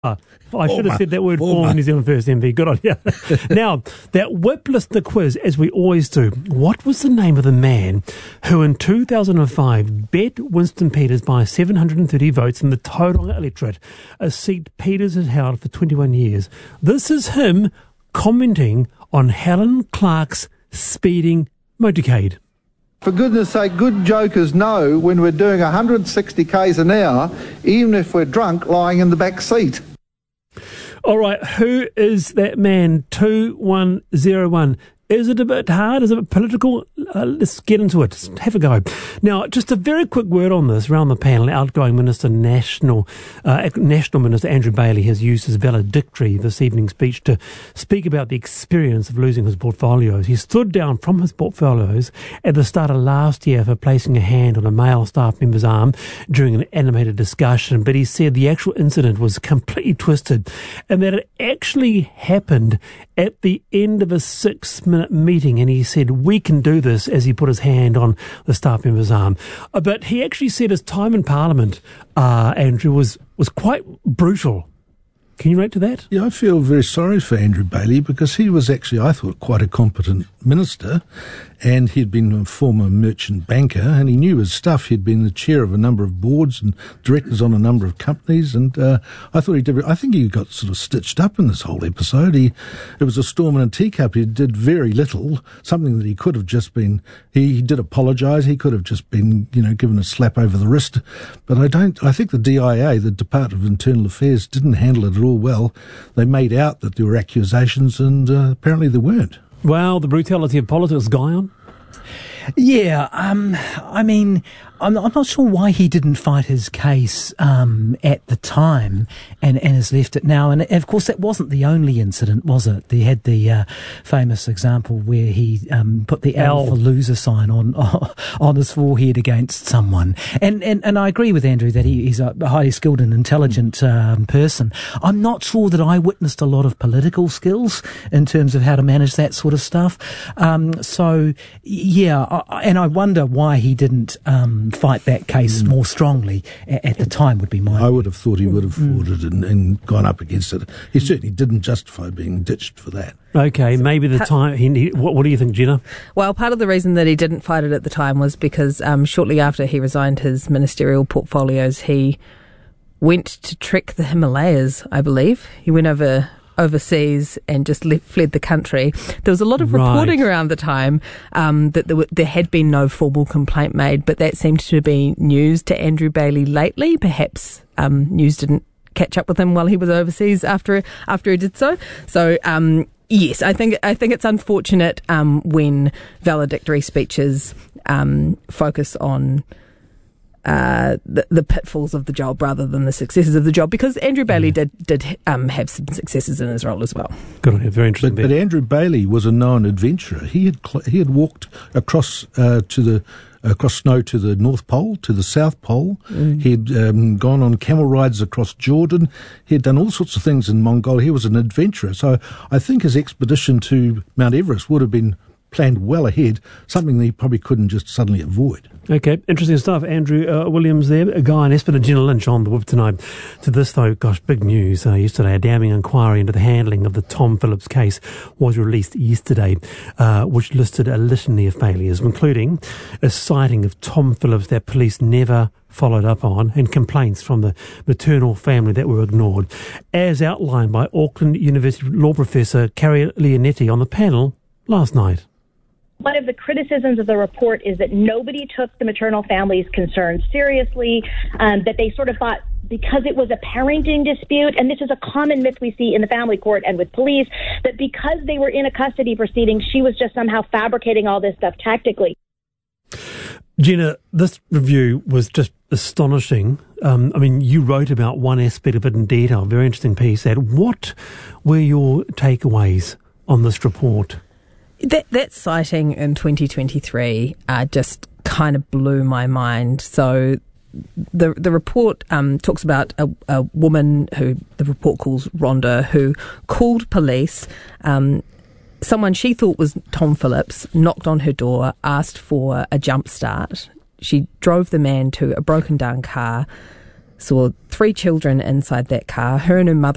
I should have said that word for New Zealand First, MV. Good on you. Now, that whip listener quiz, as we always do, what was the name of the man who in 2005 bet Winston Peters by 730 votes in the Tauranga electorate, a seat Peters had held for 21 years? This is him commenting on Helen Clark's speeding motorcade. For goodness sake, good jokers know when we're doing 160 k's an hour, even if we're drunk, lying in the back seat. All right, who is that man? 2101. Is it a bit hard? Is it a bit political? Let's get into it. Just have a go. Now, just a very quick word on this around the panel. Outgoing Minister, National Minister Andrew Bailey has used his valedictory this evening's speech to speak about the experience of losing his portfolios. He stood down from his portfolios at the start of last year for placing a hand on a male staff member's arm during an animated discussion, but he said the actual incident was completely twisted and that it actually happened at the end of a 6-minute meeting, and he said, "We can do this," as he put his hand on the staff member's arm. But he actually said his time in Parliament, Andrew, was quite brutal. Can you relate to that? Yeah, I feel very sorry for Andrew Bailey because he was actually, I thought, quite a competent minister, and he'd been a former merchant banker and he knew his stuff. He'd been the chair of a number of boards and directors on a number of companies, and I thought he did. I think he got sort of stitched up in this whole episode. It was a storm in a teacup. He did very little, something that he could have just been. He did apologise. He could have just been, given a slap over the wrist. But I think the DIA, the Department of Internal Affairs, didn't handle it at all well. They made out that there were accusations, and apparently there weren't. Well, the brutality of politics, Guyon. Yeah, I mean, I'm not sure why he didn't fight his case at the time and has left it now. And of course, that wasn't the only incident, was it? They had the famous example where he put the L for loser sign on his forehead against someone. And I agree with Andrew that he's a highly skilled and intelligent person. I'm not sure that I witnessed a lot of political skills in terms of how to manage that sort of stuff. So, yeah, and I wonder why he didn't fight that case more strongly at the time would be my... I would have thought he would have fought it and gone up against it. He certainly didn't justify being ditched for that. Okay, maybe the time... What do you think, Jenna? Well, part of the reason that he didn't fight it at the time was because shortly after he resigned his ministerial portfolios, he went to trek the Himalayas, I believe. He went overseas and just fled the country. There was a lot of reporting around the time that there had been no formal complaint made, but that seemed to be news to Andrew Bailey lately. Perhaps news didn't catch up with him while he was overseas after he did so. So yes, I think it's unfortunate when valedictory speeches focus on the pitfalls of the job rather than the successes of the job, because Andrew Bailey did have some successes in his role as well. Good on you, very interesting. But Andrew Bailey was a known adventurer. He had walked across snow to the North Pole, to the South Pole. He'd gone on camel rides across Jordan. He had done all sorts of things in Mongolia. He was an adventurer. So I think his expedition to Mount Everest would have been planned well ahead, something that he probably couldn't just suddenly avoid. Okay, interesting stuff. Andrew Williams there, a guy in Espin and Jenna Lynch on the whip tonight. To this, though, gosh, big news. Yesterday, a damning inquiry into the handling of the Tom Phillips case was released yesterday, which listed a litany of failures, including a citing of Tom Phillips that police never followed up on, and complaints from the maternal family that were ignored, as outlined by Auckland University law professor Carrie Leonetti on the panel last night. One of the criticisms of the report is that nobody took the maternal family's concerns seriously, that they sort of thought because it was a parenting dispute, and this is a common myth we see in the family court and with police, that because they were in a custody proceeding, she was just somehow fabricating all this stuff tactically. Jenna, this review was just astonishing. I mean, you wrote about one aspect of it in detail, very interesting piece. What were your takeaways on this report? That sighting in 2023 just kind of blew my mind. So the report talks about a woman who the report calls Rhonda, who called police. Someone she thought was Tom Phillips knocked on her door, asked for a jump start. She drove the man to a broken down car, saw 3 children inside that car. Her and her mother